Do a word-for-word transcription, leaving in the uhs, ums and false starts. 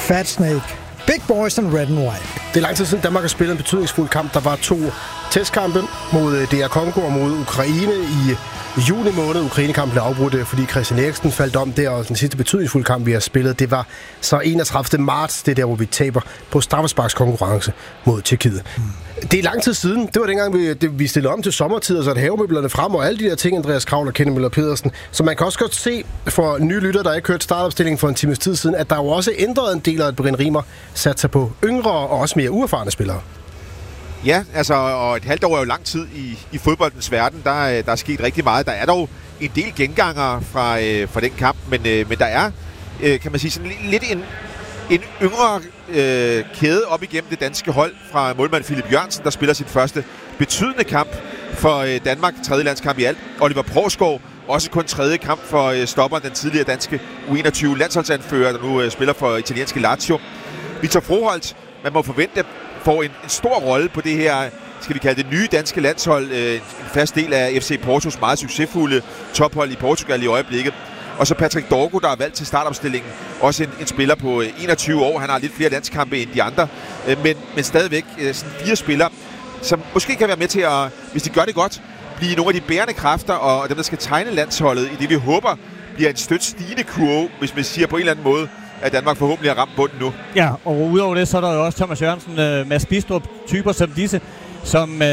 Fat Snake. Big Boys and Red and White. Det er lang tid siden Danmark har spillet en betydningsfuld kamp. Der var to testkampe mod D R Congo og mod Ukraine i juni måned. Ukraine-kampen blev afbrudt, fordi Christian Eriksen faldt om der, og den sidste betydningsfulde kamp, vi har spillet, det var så enogtredivte marts. Det er der, hvor vi taber på straffesparkskonkurrence mod Tjekkiet. Mm. Det er lang tid siden. Det var dengang, vi, det, vi stillede om til sommertid, og så er havemøblerne frem, og alle de der ting, Andreas Kravl og Kenny Møller Pedersen. Så man kan også godt se, for nye lytter, der ikke hørte startopstillingen for en times tid siden, at der jo også ændret en del af, at Brian Riemer satte sig på yngre og også mere uerfarne spillere. Ja, altså, og et halvt år er jo lang tid i, i fodboldens verden. Der, der er sket rigtig meget. Der er dog en del gengangere fra, øh, fra den kamp, men, øh, men der er, øh, kan man sige, sådan lidt en, en yngre øh, kæde op igennem det danske hold fra målmand Philip Jørgensen, der spiller sin første betydende kamp for øh, Danmark, tredje landskamp i alt. Oliver Provsgaard, også kun tredje kamp for øh, stopperen, den tidligere danske U enogtyve landsholdsanfører, der nu øh, spiller for italienske Lazio. Victor Froholt, man må forvente, får en, en stor rolle på det her, skal vi kalde det nye danske landshold, øh, en fast del af F C Portos meget succesfulde tophold i Portugal i øjeblikket. Og så Patrick Dorgo, der er valgt til startopstillingen, også en, en spiller på enogtyve år. Han har lidt flere landskampe end de andre, øh, men, men stadigvæk øh, sådan fire spillere, som måske kan være med til at, hvis de gør det godt, blive nogle af de bærende kræfter, og dem, der skal tegne landsholdet i det, vi håber bliver en stødt stigende kurve, hvis man siger på en eller anden måde, at Danmark forhåbentlig har ramt bunden nu. Ja, og udover det, så er der jo også Thomas Jørgensen, uh, Mads Bistrup, typer som disse, som